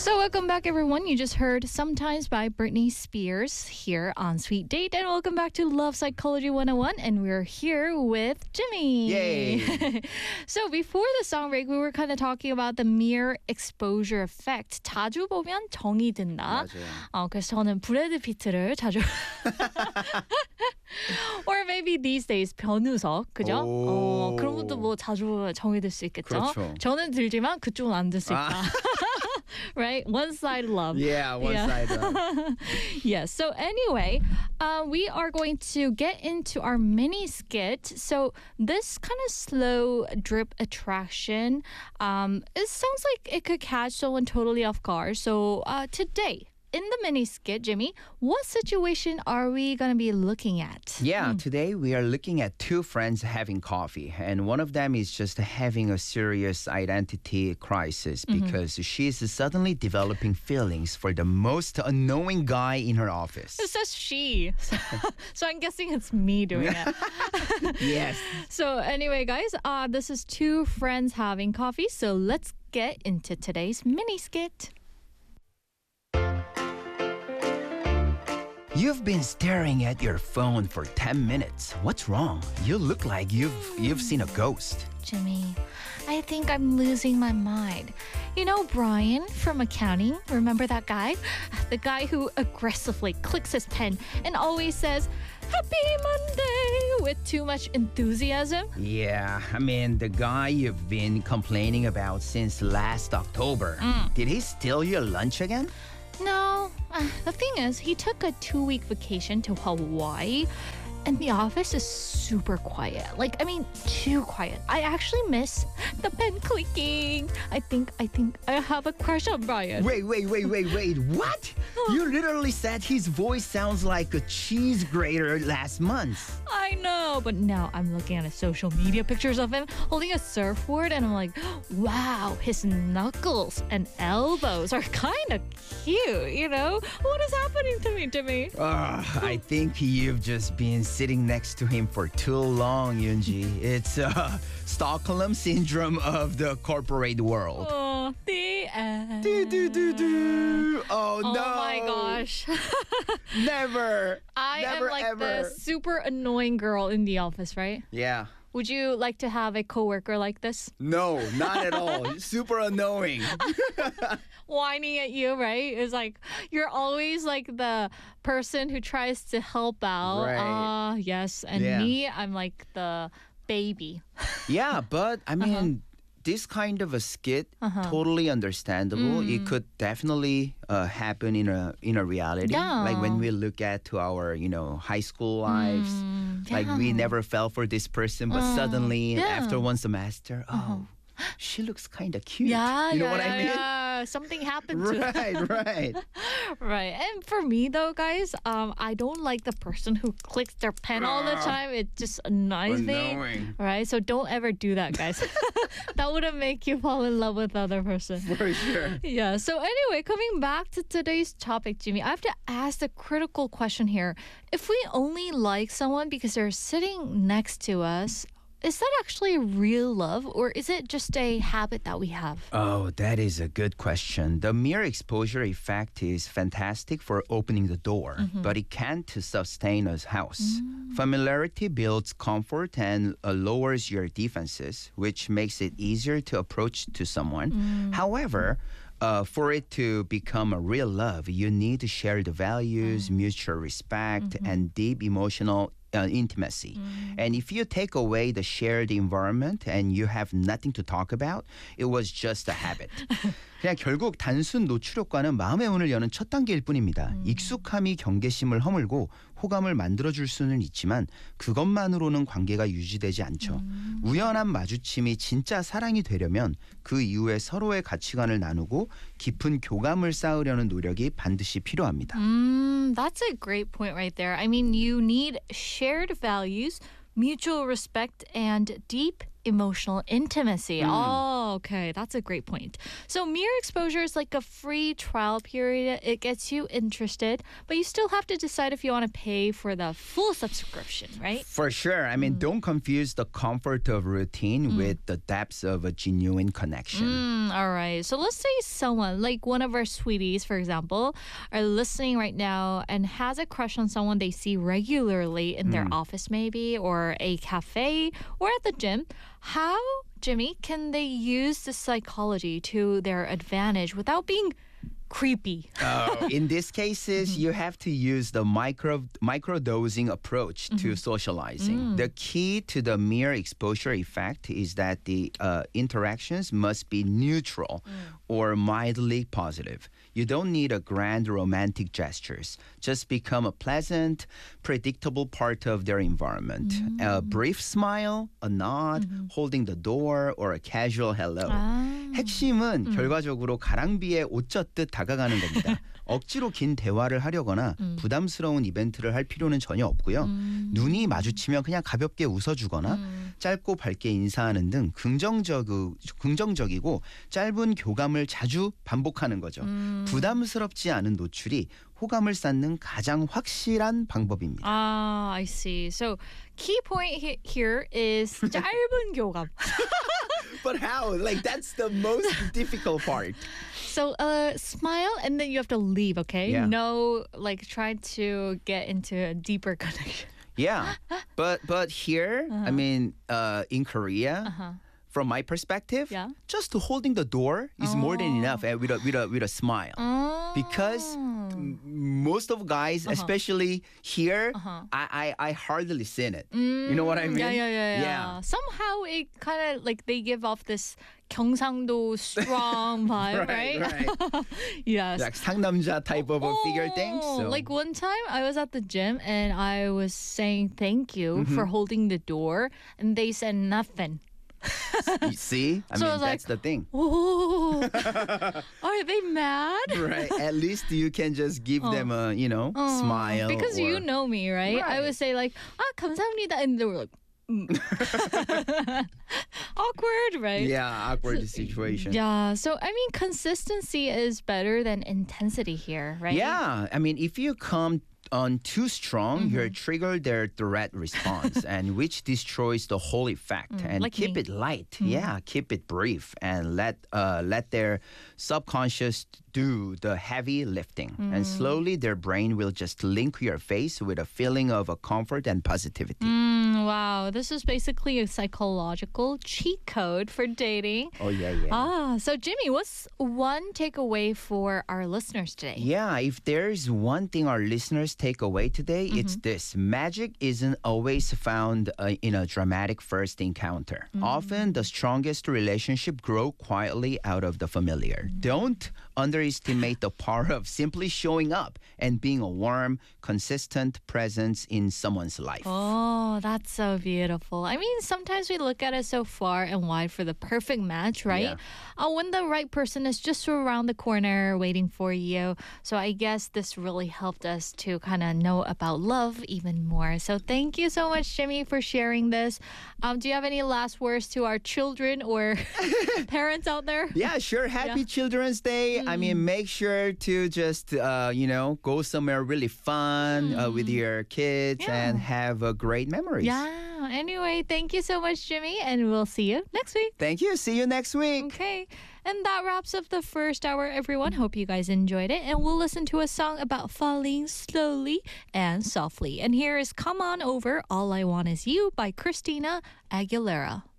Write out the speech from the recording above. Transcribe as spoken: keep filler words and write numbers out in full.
So welcome back, everyone. You just heard Sometimes by Britney Spears here on Sweet Date. And welcome back to Love Psychology one oh one. And we're here with Jimmy. Yay. So before the song break, we were kind of talking about the mere exposure effect. 자주 보면 정이 든다. 맞아요. 어, 그래서 저는 브래드 피트를 자주 Or maybe these days 변우석, 그죠? 어, 그런 것도 뭐 자주 정이 들 수 있겠죠. 그렇죠. 저는 들지만 그쪽은 안 들 수 있다. 아. Right? One side love. Yeah, one Yeah. side up. Yes. So anyway, uh, we are going to get into our mini skit. So this kind of slow drip attraction, um, it sounds like it could catch someone totally off guard. So uh, today, in the mini skit, Jimmy, what situation are we going to be looking at? Yeah, today we are looking at two friends having coffee, and one of them is just having a serious identity crisis because she's suddenly developing feelings for the most annoying guy in her office. It says she. So I'm guessing it's me doing it. Yes. So anyway, guys, uh, this is two friends having coffee. So let's get into today's mini skit. You've been staring at your phone for ten minutes. What's wrong? You look like you've you've seen a ghost. Jimmy, I think I'm losing my mind. You know Brian from accounting? Remember that guy? The guy who aggressively clicks his pen and always says, Happy Monday, with too much enthusiasm. Yeah, I mean, the guy you've been complaining about since last October. Did he steal your lunch again? No, uh, the thing is, he took a two-week vacation to Hawaii, and the office is super quiet. Like, I mean, too quiet. I actually miss the pen clicking. I think, I think I have a crush on Brian. Wait, wait, wait, wait, wait. What? You literally said his voice sounds like a cheese grater last month. I know, but now I'm looking at his social media pictures of him holding a surfboard, and I'm like, wow, his knuckles and elbows are kind of cute, you know? What is happening to me, Jimmy? Uh, I think you've just been sitting next to him for too long, Yoonji. It's uh, Stockholm syndrome of the corporate world. Oh, the end. Do, do, do, do. Oh, Oh no. my gosh. Never. I Never, am like ever. the super annoying girl in the office, right? Yeah. Would you like to have a coworker like this? No, not at all. Super annoying. Whining at you, right? It's like you're always like the person who tries to help out. Right. Ah, yes. And Yeah. me, I'm like the baby. Yeah, but I mean, this kind of a skit, totally understandable. It could definitely uh, happen in a in a reality. Yeah. Like when we look at to our, you know, high school lives. Like we yeah. never fell for this person, but suddenly yeah. after one semester, oh, she looks kind of cute. Yeah, you know yeah, what yeah, I mean? yeah. Something happened to Right, right. Right. And for me though, guys, um, I don't like the person who clicks their pen all the time. It just annoys Annoying. me. Right? So don't ever do that, guys. That wouldn't make you fall in love with the other person. For sure. Yeah. So anyway, coming back to today's topic, Jimmy, I have to ask the critical question here. If we only like someone because they're sitting next to us, is that actually real love, or is it just a habit that we have? Oh, that is a good question. The mere exposure effect is fantastic for opening the door, but it can't sustain a house. Familiarity builds comfort and uh, lowers your defenses, which makes it easier to approach to someone. However, uh, for it to become a real love, you need to share the values, mutual respect, and deep emotional uh, intimacy. And if you take away the shared environment and you have nothing to talk about, it was just a habit. 그냥 결국 단순 노출효과는 마음의 문을 여는 첫 단계일 뿐입니다. 익숙함이 경계심을 허물고 호감을 만들어줄 수는 있지만 그것만으로는 관계가 유지되지 않죠. 우연한 마주침이 진짜 사랑이 되려면 그 이후에 서로의 가치관을 나누고 깊은 교감을 쌓으려는 노력이 반드시 필요합니다. Mm, that's a great point right there. I mean, you need shared values, mutual respect, and deep emotional intimacy. Oh, okay. That's a great point. So mirror exposure is like a free trial period. It gets you interested, but you still have to decide if you want to pay for the full subscription, right? For sure. I mean, don't confuse the comfort of routine with the depths of a genuine connection. Mm, all right. So let's say someone, like one of our sweeties, for example, are listening right now and has a crush on someone they see regularly in their office, maybe, or a cafe, or at the gym. How, Jimmy, can they use the psychology to their advantage without being creepy? Uh, in these cases, you have to use the micro microdosing approach to socializing. The key to the mere exposure effect is that the uh, interactions must be neutral or mildly positive. You don't need a grand romantic gestures. Just become a pleasant, predictable part of their environment. A brief smile, a nod, holding the door, or a casual hello. 아. 핵심은 결과적으로 가랑비에 옷 젖듯 다가가는 겁니다. 억지로 긴 대화를 하려거나 부담스러운 이벤트를 할 필요는 전혀 없고요. 눈이 마주치면 그냥 가볍게 웃어주거나 짧고 밝게 인사하는 등 긍정적, 긍정적이고 짧은 교감을 자주 반복하는 거죠. 부담스럽지 않은 노출이 호감을 쌓는 가장 확실한 방법입니다. Ah, I see. So key point he- here is 짧은 교감. But how? Like that's the most difficult part. So uh, smile and then you have to leave, okay? Yeah. No, like try to get into a deeper connection. Yeah, but but here, I mean, uh, in Korea, from my perspective, Yeah. just holding the door is more than enough, eh, with a with a with a smile. Oh. Because m- most of guys, especially here, I, I I hardly seen it. You know what I mean? Yeah, yeah, yeah, yeah. Yeah. Somehow it kind of like they give off this 경상도 strong vibe, Right, right? right. Yes. Like 상남자 type of a figure thing. Oh, So. Like one time I was at the gym and I was saying thank you Mm-hmm. for holding the door and they said nothing. You see, I So I mean was that's like- the thing. Oh, are they mad? Right. At least you can just give them a you know Oh, smile. Because you or- know me, right? I Right. would say like, ah, 감사합니다. And they were like, mm. awkward, right? Yeah, awkward situation. Yeah. So, I mean, consistency is better than intensity here, right? Yeah, I mean, if you come on too strong, you trigger their threat response, and which destroys the whole effect. and like keep me. it light. Yeah, keep it brief, and let uh, let their subconscious do the heavy lifting. And slowly, their brain will just link your face with a feeling of a comfort and positivity. Mm, wow. This is basically a psychological cheat code for dating. Oh yeah, yeah. Ah, so Jimmy, what's one takeaway for our listeners today? Yeah, if there's one thing our listeners take away today, it's this. Magic isn't always found uh, in a dramatic first encounter. Often, the strongest relationship grow quietly out of the familiar. Don't underestimate the power of simply showing up and being a warm, consistent presence in someone's life. Oh, that's so beautiful. I mean, sometimes we look at it so far and wide for the perfect match, right? Yeah. Uh, when the right person is just around the corner waiting for you. So I guess this really helped us to kind of know about love even more. So thank you so much, Jimmy, for sharing this. Um, do you have any last words to our children or parents out there? Yeah, sure. Happy Children's Day. I mean, make sure to just, uh, you know, go somewhere really fun uh, with your kids Yeah. and have uh, great memories. Yeah. Anyway, thank you so much, Jimmy, and we'll see you next week. Thank you. See you next week. Okay. And that wraps up the first hour, everyone. Hope you guys enjoyed it. And we'll listen to a song about falling slowly and softly. And here is Come On Over, All I Want Is You by Christina Aguilera.